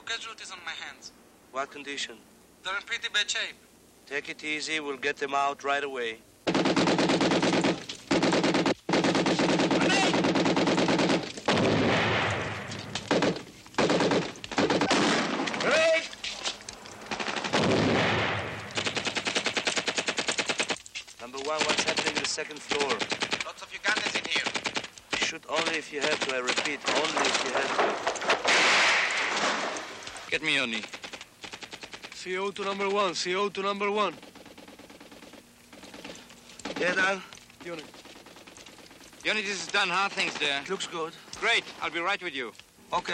casualties on my hands. What condition? They're in pretty bad shape. Take it easy. We'll get them out right away. Number one, what's happening to the second floor? Lots of Ugandans in here. Shoot only if you have to. I repeat, only if you have to. Get me Yoni. CO to number one. CO to number one. Yeah, Dan? Yoni. Yoni, this is done. How are things there? It looks good. Great. I'll be right with you.